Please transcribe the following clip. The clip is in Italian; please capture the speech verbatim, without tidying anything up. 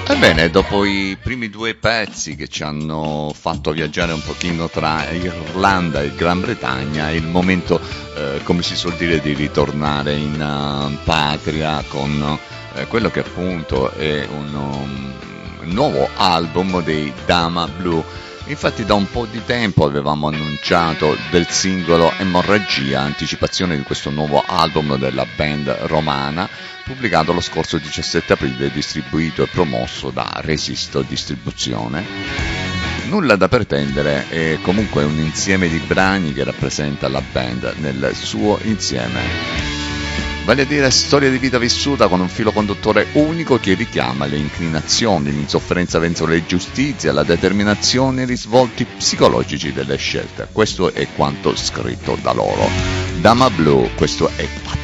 Ebbene, dopo i primi due pezzi che ci hanno fatto viaggiare un pochino tra Irlanda e Gran Bretagna, è il momento, eh, come si suol dire, di ritornare in uh, patria con eh, quello che appunto è un, um, nuovo album dei Dama Blue. Infatti da un po' di tempo avevamo annunciato del singolo Emorragia, anticipazione di questo nuovo album della band romana, pubblicato lo scorso diciassette aprile, distribuito e promosso da Resisto Distribuzione. Nulla da pretendere, è comunque un insieme di brani che rappresenta la band nel suo insieme. Vale a dire storia di vita vissuta con un filo conduttore unico che richiama le inclinazioni, l'insofferenza verso le giustizie, la determinazione e i risvolti psicologici delle scelte. Questo è quanto scritto da loro. Dama Blue, questo è